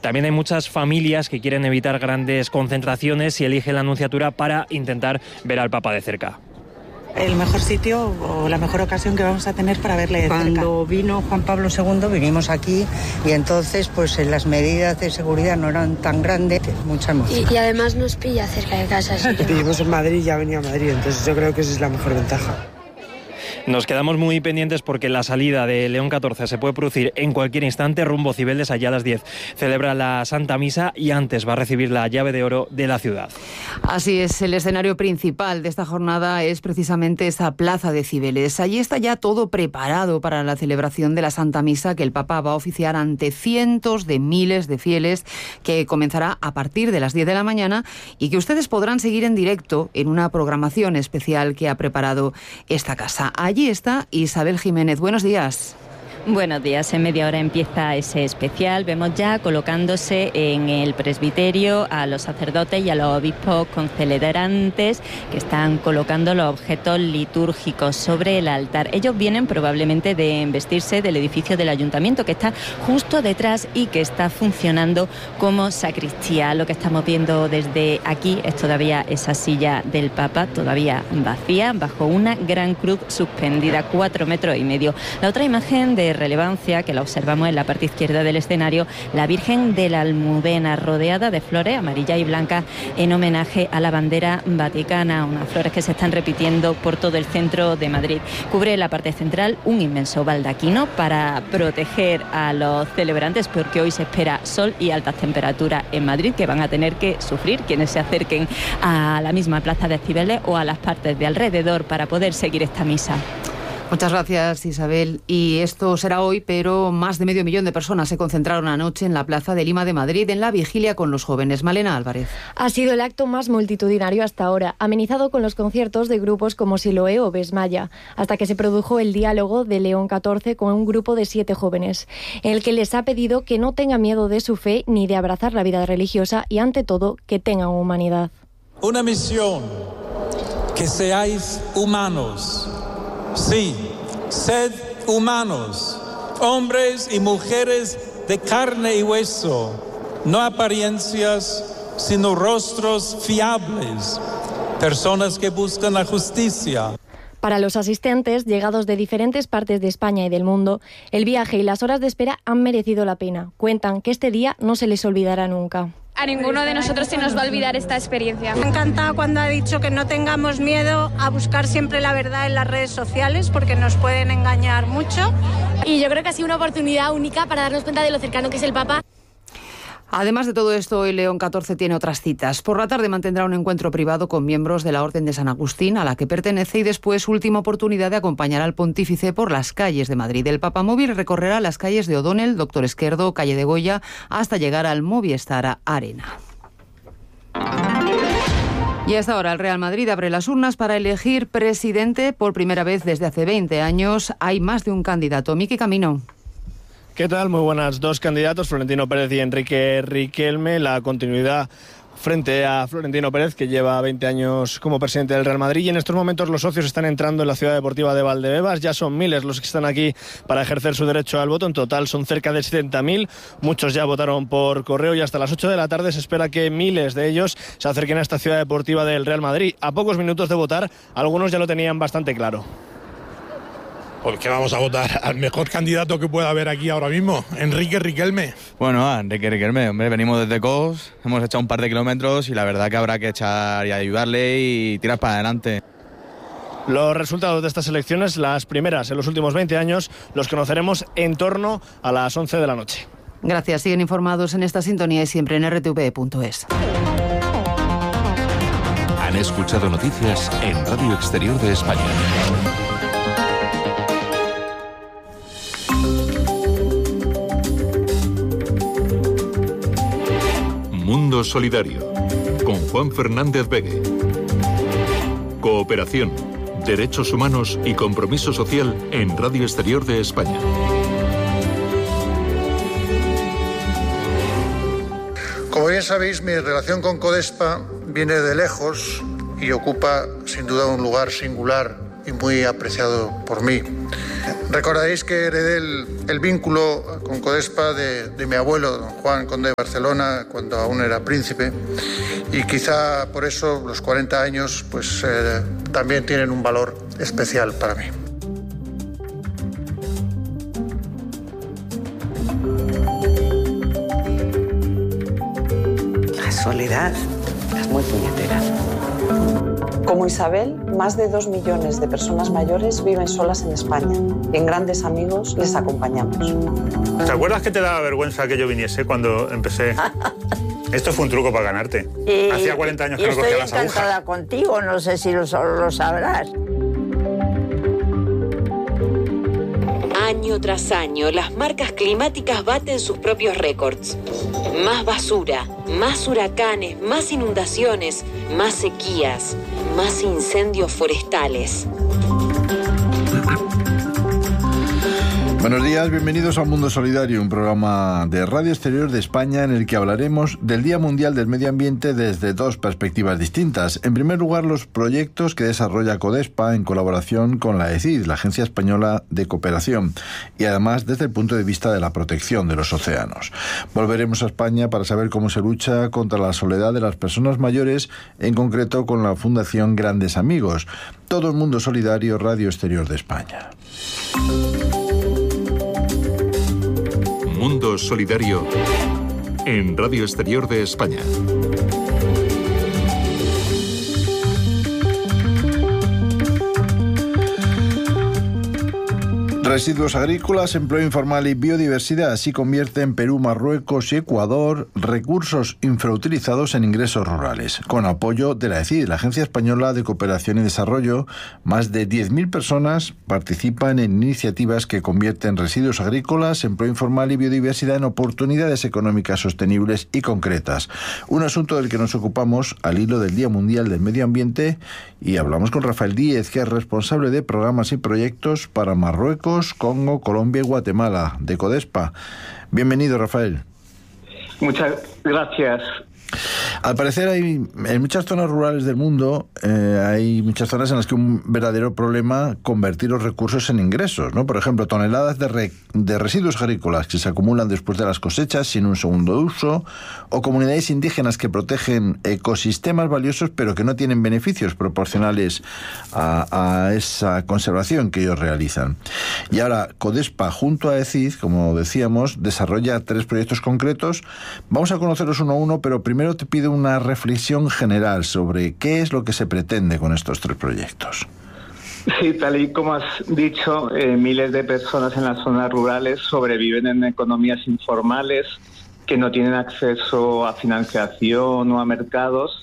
También hay muchas familias que quieren evitar grandes concentraciones y eligen la Anunciatura para intentar ver al Papa de cerca. El mejor sitio o la mejor ocasión que vamos a tener para verle de cerca. Cuando vino Juan Pablo II vinimos aquí y entonces pues las medidas de seguridad no eran tan grandes, mucha emoción. Y además nos pilla cerca de casa. ¿Sí? Vivimos en Madrid y ya venía a Madrid, entonces yo creo que esa es la mejor ventaja. Nos quedamos muy pendientes porque la salida de León XIV se puede producir en cualquier instante. Rumbo Cibeles, allá a las 10 celebra la Santa Misa y antes va a recibir la llave de oro de la ciudad. Así es, el escenario principal de esta jornada es precisamente esa plaza de Cibeles. Allí está ya todo preparado para la celebración de la Santa Misa que el Papa va a oficiar ante cientos de miles de fieles, que comenzará a partir de las 10 de la mañana y que ustedes podrán seguir en directo en una programación especial que ha preparado esta casa. Allí está Isabel Jiménez. Buenos días. Buenos días, en media hora empieza ese especial. Vemos ya colocándose en el presbiterio a los sacerdotes y a los obispos concelebrantes que están colocando los objetos litúrgicos sobre el altar. Ellos vienen probablemente de embestirse del edificio del ayuntamiento que está justo detrás y que está funcionando como sacristía. Lo que estamos viendo desde aquí es todavía esa silla del Papa, todavía vacía, bajo una gran cruz suspendida, 4,5 metros. La otra imagen de relevancia, que la observamos en la parte izquierda del escenario, la Virgen de la Almudena, rodeada de flores amarillas y blancas en homenaje a la bandera vaticana, unas flores que se están repitiendo por todo el centro de Madrid. Cubre la parte central un inmenso baldaquino para proteger a los celebrantes, porque hoy se espera sol y altas temperaturas en Madrid que van a tener que sufrir quienes se acerquen a la misma plaza de Cibeles o a las partes de alrededor para poder seguir esta misa. Muchas gracias, Isabel. Y esto será hoy, pero más de 500.000 de personas se concentraron anoche en la Plaza de Lima de Madrid en la vigilia con los jóvenes. Malena Álvarez. Ha sido el acto más multitudinario hasta ahora, amenizado con los conciertos de grupos como Siloé o Besmaya, hasta que se produjo el diálogo de León XIV con un grupo de 7 jóvenes, en el que les ha pedido que no tengan miedo de su fe ni de abrazar la vida religiosa y, ante todo, que tengan humanidad. Una misión, que seáis humanos. Sí, sed humanos, hombres y mujeres de carne y hueso, no apariencias, sino rostros fiables, personas que buscan la justicia. Para los asistentes, llegados de diferentes partes de España y del mundo, el viaje y las horas de espera han merecido la pena. Cuentan que este día no se les olvidará nunca. A ninguno de nosotros se nos va a olvidar esta experiencia. Me ha encantado cuando ha dicho que no tengamos miedo a buscar siempre la verdad en las redes sociales, porque nos pueden engañar mucho. Y yo creo que ha sido una oportunidad única para darnos cuenta de lo cercano que es el Papa. Además de todo esto, hoy León XIV tiene otras citas. Por la tarde mantendrá un encuentro privado con miembros de la Orden de San Agustín, a la que pertenece, y después última oportunidad de acompañar al pontífice por las calles de Madrid. El Papamóvil recorrerá las calles de O'Donnell, Doctor Esquerdo, Calle de Goya, hasta llegar al Movistar Arena. Y a esta hora el Real Madrid abre las urnas para elegir presidente por primera vez desde hace 20 años. Hay más de un candidato. Miki Camino. ¿Qué tal? Muy buenas. 2 candidatos, Florentino Pérez y Enrique Riquelme. La continuidad frente a Florentino Pérez, que lleva 20 años como presidente del Real Madrid, y en estos momentos los socios están entrando en la ciudad deportiva de Valdebebas. Ya son miles los que están aquí para ejercer su derecho al voto. En total son cerca de 70.000. Muchos ya votaron por correo y hasta las 8 de la tarde se espera que miles de ellos se acerquen a esta ciudad deportiva del Real Madrid. A pocos minutos de votar, algunos ya lo tenían bastante claro. Porque vamos a votar al mejor candidato que pueda haber aquí ahora mismo, Enrique Riquelme. Bueno, Enrique Riquelme, hombre, venimos desde Cos, hemos echado un par de kilómetros y la verdad que habrá que echar y ayudarle y tirar para adelante. Los resultados de estas elecciones, las primeras en los últimos 20 años, los conoceremos en torno a las 11 de la noche. Gracias, siguen informados en esta sintonía y siempre en rtv.es. Han escuchado noticias en Radio Exterior de España. Mundo Solidario, con Juan Fernández Begue. Cooperación, derechos humanos y compromiso social en Radio Exterior de España. Como bien sabéis, mi relación con Codespa viene de lejos y ocupa sin duda un lugar singular y muy apreciado por mí. Recordaréis que heredé el vínculo con Codespa de mi abuelo, don Juan, conde de Barcelona, cuando aún era príncipe, y quizá por eso los 40 años pues, también tienen un valor especial para mí. La soledad es muy puñetera. Como Isabel, más de 2 millones de personas mayores viven solas en España y en Grandes Amigos les acompañamos. ¿Te acuerdas que te daba vergüenza que yo viniese cuando empecé? Esto fue un truco para ganarte. Hacía 40 años que no cogía las agujas. Estoy encantada contigo, no sé si lo sabrás. Año tras año, las marcas climáticas baten sus propios récords. Más basura, más huracanes, más inundaciones, más sequías, más incendios forestales. Buenos días, bienvenidos a Mundo Solidario, un programa de Radio Exterior de España en el que hablaremos del Día Mundial del Medio Ambiente desde dos perspectivas distintas. En primer lugar, los proyectos que desarrolla Codespa en colaboración con la ECID, la Agencia Española de Cooperación, y además desde el punto de vista de la protección de los océanos. Volveremos a España para saber cómo se lucha contra la soledad de las personas mayores, en concreto con la Fundación Grandes Amigos. Todo el Mundo Solidario, Radio Exterior de España. Mundo Solidario en Radio Exterior de España. Residuos agrícolas, empleo informal y biodiversidad. Así convierten Perú, Marruecos y Ecuador recursos infrautilizados en ingresos rurales. Con apoyo de la ECID, la Agencia Española de Cooperación y Desarrollo, más de 10.000 personas participan en iniciativas que convierten residuos agrícolas, empleo informal y biodiversidad en oportunidades económicas sostenibles y concretas. Un asunto del que nos ocupamos al hilo del Día Mundial del Medio Ambiente, y hablamos con Rafael Díez, que es responsable de programas y proyectos para Marruecos, Congo, Colombia y Guatemala, de Codespa. Bienvenido, Rafael. Muchas gracias. Al parecer en muchas zonas rurales del mundo hay muchas zonas en las que un verdadero problema convertir los recursos en ingresos, ¿no? Por ejemplo, toneladas de residuos agrícolas que se acumulan después de las cosechas sin un segundo uso, o comunidades indígenas que protegen ecosistemas valiosos pero que no tienen beneficios proporcionales a esa conservación que ellos realizan. Y ahora Codespa, junto a ECID, como decíamos, desarrolla 3 proyectos concretos. Vamos a conocerlos uno a uno, pero primero te pido una reflexión general sobre qué es lo que se pretende con estos 3 proyectos. Sí, tal y como has dicho, miles de personas en las zonas rurales sobreviven en economías informales que no tienen acceso a financiación o a mercados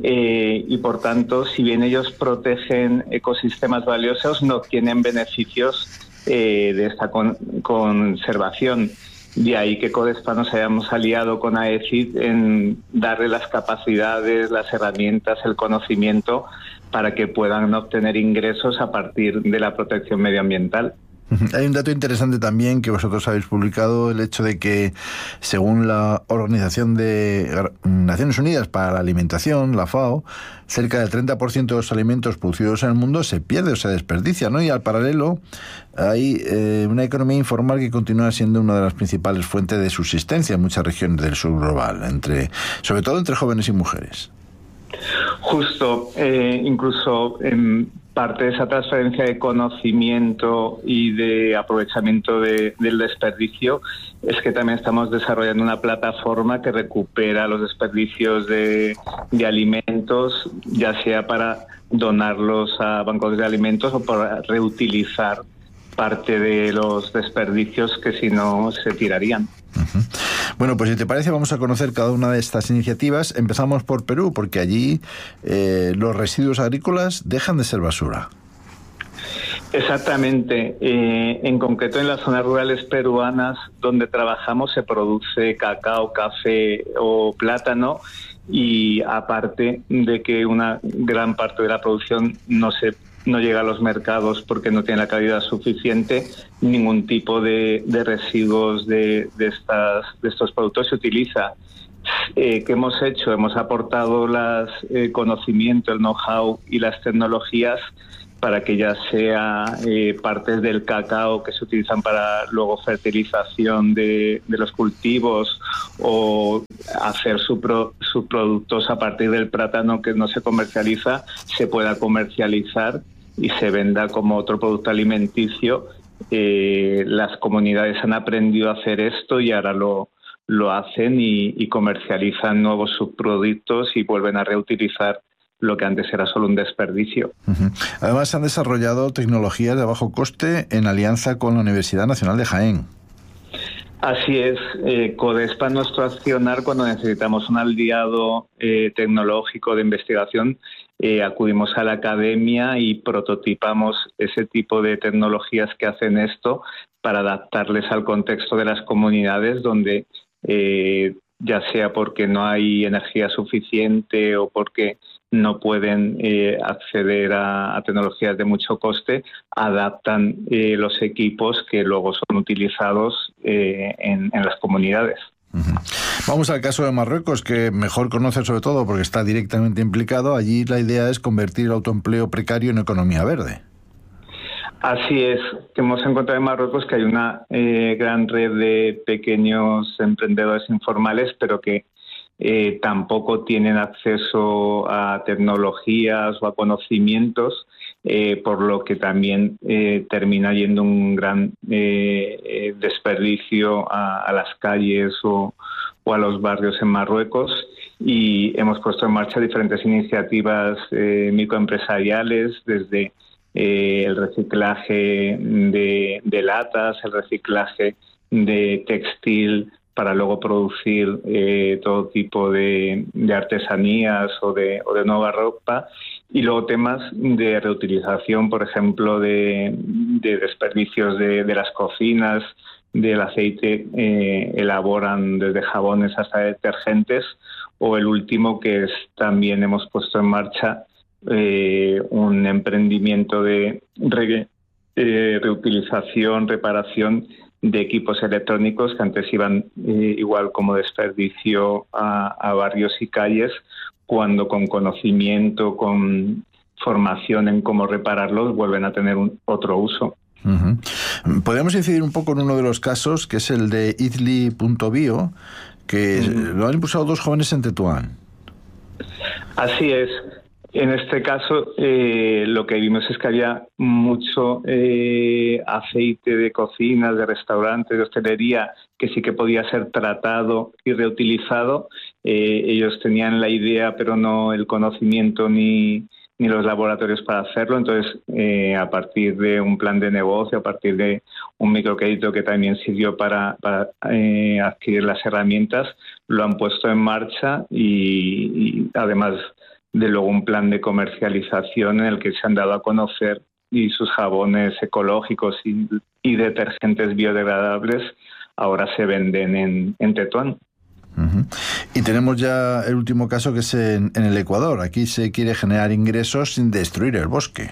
y por tanto, si bien ellos protegen ecosistemas valiosos, no tienen beneficios de esta conservación. De ahí que Codespa nos hayamos aliado con AECID en darle las capacidades, las herramientas, el conocimiento para que puedan obtener ingresos a partir de la protección medioambiental. Hay un dato interesante también que vosotros habéis publicado, el hecho de que, según la Organización de Naciones Unidas para la Alimentación, la FAO, cerca del 30% de los alimentos producidos en el mundo se pierde o se desperdicia, ¿no? Y al paralelo hay una economía informal que continúa siendo una de las principales fuentes de subsistencia en muchas regiones del sur global, sobre todo entre jóvenes y mujeres. Justo, incluso en parte de esa transferencia de conocimiento y de aprovechamiento del desperdicio es que también estamos desarrollando una plataforma que recupera los desperdicios de alimentos, ya sea para donarlos a bancos de alimentos o para reutilizar parte de los desperdicios que si no se tirarían. Uh-huh. Bueno, pues si te parece vamos a conocer cada una de estas iniciativas. Empezamos por Perú, porque allí los residuos agrícolas dejan de ser basura. Exactamente. En concreto en las zonas rurales peruanas donde trabajamos se produce cacao, café o plátano, y aparte de que una gran parte de la producción no llega a los mercados porque no tiene la calidad suficiente, ningún tipo de residuos de estos productos se utiliza. ¿Qué hemos hecho? Hemos aportado el conocimiento, el know-how y las tecnologías para que ya sea partes del cacao que se utilizan para luego fertilización de los cultivos, o hacer subproductos a partir del plátano que no se comercializa, se pueda comercializar y se venda como otro producto alimenticio. Las comunidades han aprendido a hacer esto y ahora lo hacen y comercializan nuevos subproductos y vuelven a reutilizar lo que antes era solo un desperdicio. Además, se han desarrollado tecnologías de bajo coste en alianza con la Universidad Nacional de Jaén. Así es. Codespa es nuestro accionar cuando necesitamos un aliado tecnológico de investigación. Acudimos a la academia y prototipamos ese tipo de tecnologías que hacen esto para adaptarles al contexto de las comunidades donde, ya sea porque no hay energía suficiente o porque no pueden acceder a tecnologías de mucho coste, adaptan los equipos que luego son utilizados en las comunidades. Vamos al caso de Marruecos, que mejor conoce sobre todo porque está directamente implicado. Allí la idea es convertir el autoempleo precario en economía verde. Así es, que hemos encontrado en Marruecos que hay una gran red de pequeños emprendedores informales, pero que tampoco tienen acceso a tecnologías o a conocimientos, por lo que también termina yendo un gran desperdicio a las calles o a los barrios en Marruecos. Y hemos puesto en marcha diferentes iniciativas microempresariales, desde el reciclaje de latas, el reciclaje de textil, para luego producir todo tipo de artesanías o de nueva ropa, y luego temas de reutilización, por ejemplo, de desperdicios de las cocinas, del aceite, elaboran desde jabones hasta detergentes, o el último que es también hemos puesto en marcha un emprendimiento de reutilización, reparación de equipos electrónicos que antes iban igual como desperdicio a barrios y calles, cuando con conocimiento, con formación en cómo repararlos, vuelven a tener otro uso. Podemos incidir un poco en uno de los casos, que es el de Izli.bio, que lo han impulsado dos jóvenes en Tetuán. Así es. En este caso, lo que vimos es que había mucho aceite de cocinas, de restaurantes, de hostelería, que sí que podía ser tratado y reutilizado. Ellos tenían la idea, pero no el conocimiento ni los laboratorios para hacerlo. Entonces, a partir de un plan de negocio, a partir de un microcrédito que también sirvió para adquirir las herramientas, lo han puesto en marcha y además de luego un plan de comercialización en el que se han dado a conocer, y sus jabones ecológicos y detergentes biodegradables ahora se venden en Tetuán. Y tenemos ya el último caso, que es en el Ecuador. Aquí se quiere generar ingresos sin destruir el bosque.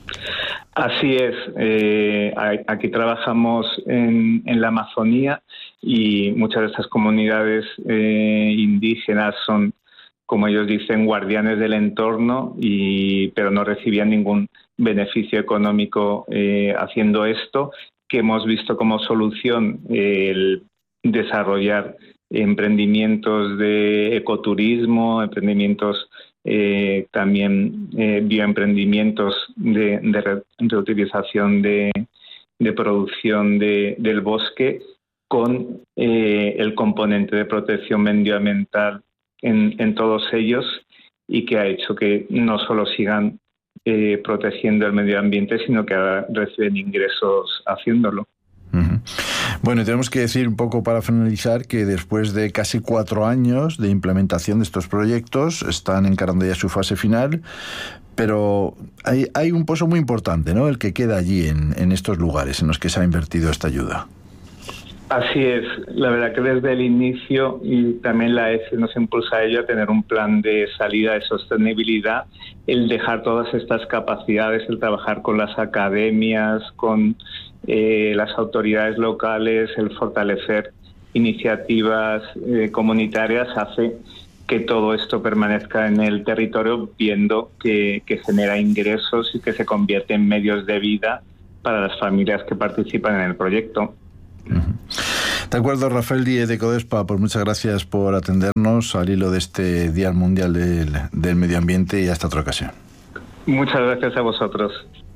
Así es. Aquí trabajamos en la Amazonía, y muchas de estas comunidades indígenas son, como ellos dicen, guardianes del entorno, pero no recibían ningún beneficio económico haciendo esto, que hemos visto como solución el desarrollar emprendimientos de ecoturismo, emprendimientos también bioemprendimientos de reutilización de producción del bosque, con el componente de protección medioambiental en todos ellos, y que ha hecho que no solo sigan protegiendo el medio ambiente, sino que ahora reciben ingresos haciéndolo. Bueno, y tenemos que decir un poco para finalizar que después de casi 4 años de implementación de estos proyectos, están encarando ya su fase final, pero hay un pozo muy importante, ¿no?, el que queda allí en estos lugares en los que se ha invertido esta ayuda. Así es, la verdad que desde el inicio, y también la EFE nos impulsa a ello, a tener un plan de salida de sostenibilidad, el dejar todas estas capacidades, el trabajar con las academias, con las autoridades locales, el fortalecer iniciativas comunitarias, hace que todo esto permanezca en el territorio, viendo que genera ingresos y que se convierte en medios de vida para las familias que participan en el proyecto. De acuerdo, Rafael Díez de Codespa, pues muchas gracias por atendernos al hilo de este Día Mundial del Medio Ambiente y hasta otra ocasión. Muchas gracias a vosotros.